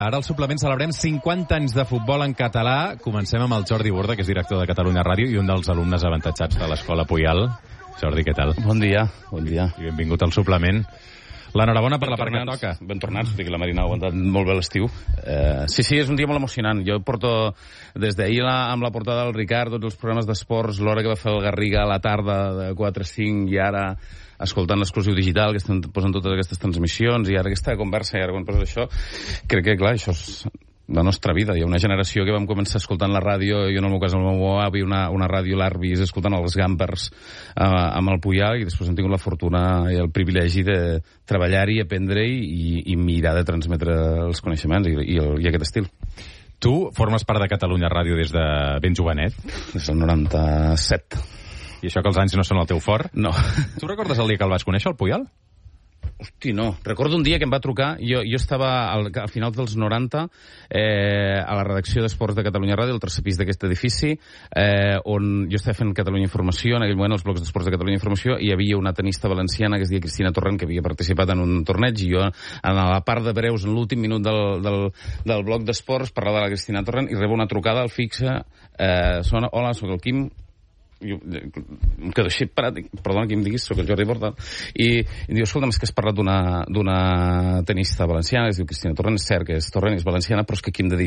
Ara al suplement celebrem 50 anys de futbol en català. Comencem amb el Jordi Borda, que és director de Catalunya Ràdio i un dels alumnes avantatjats de l'Escola Puyal. Jordi, què tal? Bon dia, bon dia. I benvingut al suplement. L'enhorabona per la part que toca. Ben tornats, que la Marina ha aguantat molt bé l'estiu. Sí, és un dia molt emocionant. Jo porto des d'ahir amb la portada del Ricard, tots els programes d'esports, l'hora que va fer el Garriga a la tarda de 4 a 5 i ara escoltant l'exclusiu digital, que estan posant totes aquestes transmissions, i ara aquesta conversa, i ara quan poses això, crec que, clar, això és la nostra vida. Hi ha una generació que vam començar escoltant la ràdio, jo en el meu cas, el meu avi, una ràdio l'Arbis, escoltant els Gambers amb el Puyal, i després hem tingut la fortuna i el privilegi de treballar-hi, aprendre-hi i mirar de transmetre els coneixements i aquest estil. Tu formes part de Catalunya Ràdio des de ben jovenet? Des del 97. I això que els anys no són el teu fort? No. Tu recordes el dia que el vas conèixer, el Puyal? Hosti, no. Recordo un dia que em va trucar, jo estava al final dels 90 a la redacció d'Esports de Catalunya Ràdio, al tercer pis d'aquest edifici, on jo estava fent Catalunya Informació, en aquell moment els blocs d'Esports de Catalunya Informació, i hi havia una tenista valenciana que es deia Cristina Torrent, que havia participat en un torneig, i jo, en la part de breus, en l'últim minut del bloc d'Esports, parlava de la Cristina Torrent, i rebo una trucada al fixe, sona, hola, soc el Quim, jo em quedo així parat, perdona que em diguis, soc el Jordi Borda, i diu, escolta'm, és que has parlat d'una tenista valenciana, que es diu Cristina Torrent, és cert que és Torrent, és valenciana, però és que aquí hem de dir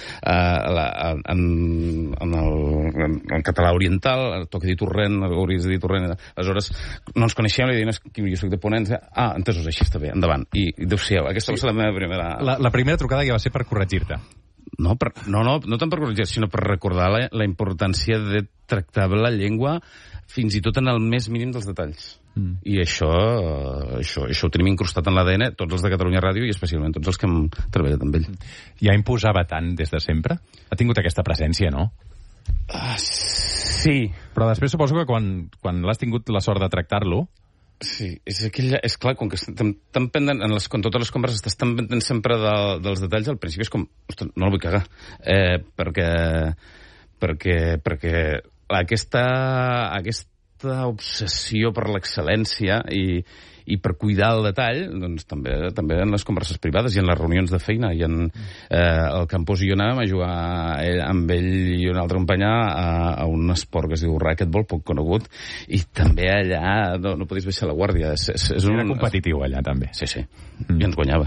en català oriental, toca dir Torrent, hauries de dir Torrent, aleshores no ens coneixem, li diuen, jo soc de Ponent, entesos, així està bé, endavant, i adéu-siau, aquesta va ser la meva primera... La primera trucada ja va ser per corregir-te. No tant per corregir, sinó per recordar la importància de tractar la llengua fins i tot en el més mínim dels detalls. I això ho tenim incrustat en l'ADN, tots els de Catalunya Ràdio i especialment tots els que hem treballat amb ell. Ja imposava tant des de sempre? Ha tingut aquesta presència, no? Sí. Però després suposo que quan l'has tingut la sort de tractar-lo... Sí, és clar, com que tan pendent, com totes les converses, estàs tan pendent sempre dels detalls, al principi és com, ostres, no el vull cagar, perquè aquesta obsessió per l'excel·lència i per cuidar el detall, doncs també en les converses privades i en les reunions de feina, i en el Campos i jo anàvem a jugar amb ell i un altre company a un esport que es diu racquetball, poc conegut, i també allà no podies baixar la guàrdia. Era competitiu allà, també. Sí. I ens guanyava.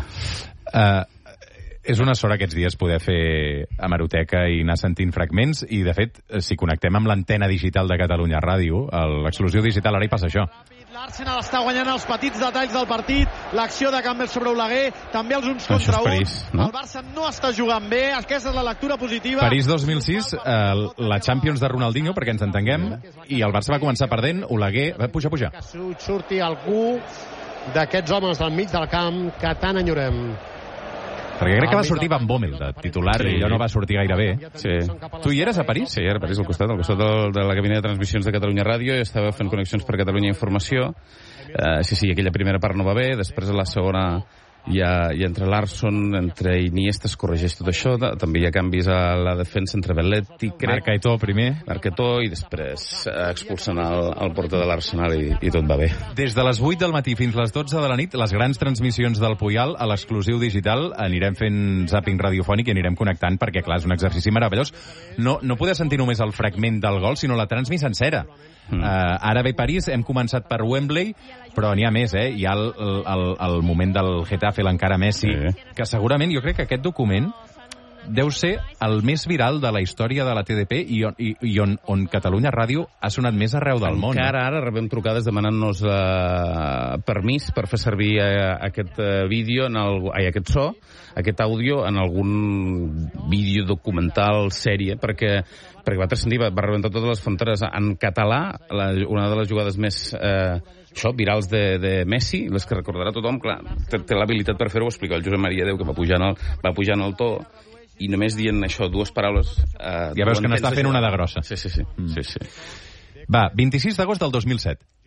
És una sort aquests dies poder fer hemeroteca i anar sentint fragments, i de fet, si connectem amb l'antena digital de Catalunya Ràdio, l'exclusiu digital, ara hi passa això. L'Arsenal està guanyant els petits detalls del partit, l'acció de Campbell sobre Oleguer, també els uns contra uns. No? El Barça no està jugant bé, aquesta és la lectura positiva. París 2006, la Champions de Ronaldinho, perquè ens entenguem, i el Barça va començar perdent, Oleguer va pujar. Que surti algú d'aquests homes del mig del camp que tant enyorem. Perquè crec que va sortir Van Bommel de titular, i allò no va sortir gaire bé. Sí. Tu hi eres a París? Sí, era a París, al costat de la cabina de transmissions de Catalunya Ràdio, i estava fent connexions per Catalunya Informació. Sí, aquella primera part no va bé, després a la segona ja entre Larsson, entre Iniesta es corregeix tot això, també hi ha canvis a la defensa entre Belletti, Marc Aitó primer. Marc Aitó, i després expulsen el porter de l'Arsenal i tot va bé. Des de les 8 del matí fins les 12 de la nit, les grans transmissions del Puyal a l'exclusiu digital, anirem fent zàping radiofònic i anirem connectant, perquè clar, és un exercici meravellós. No poder sentir només el fragment del gol, sinó la transmissió sencera. Ara ve París, hem començat per Wembley, però n'hi ha més, Hi ha el moment del Getafe, l'encara Messi, que segurament jo crec que aquest document deu ser el més viral de la història de la TDP i on Catalunya Ràdio ha sonat més arreu del món. Encara ara rebem trucades demanant-nos permís per fer servir aquest vídeo, aquest so, aquest àudio, en algun vídeo documental, sèrie, perquè va transcendir, va rebentar totes les fronteres en català, una de les jugades més virals de Messi, les que recordarà tothom, clar, té l'habilitat per fer-ho, ho explica el Josep Maria Déu, que va pujar en el to, i només dient això, dues paraules... Ja veus que n'està fent una de grossa. Sí. Va, 26 d'agost del 2007.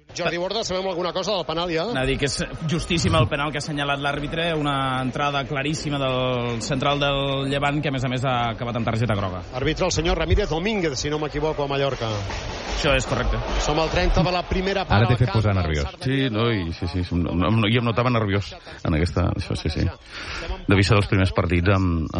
Jordi Borda, sabem alguna cosa del penal ja? Anava a dir que és justíssim el penal que ha assenyalat l'àrbitre, una entrada claríssima del central del Llevant, que a més ha acabat amb targeta groga. Àrbitre el senyor Ramírez Domínguez, si no m'equivoco, a Mallorca. Això és correcte. Som al 30 de la primera part. Ara t'he fet posar nerviós. Sí, jo em notava nerviós en aquesta... Això, sí. Devia ser dels primers partits amb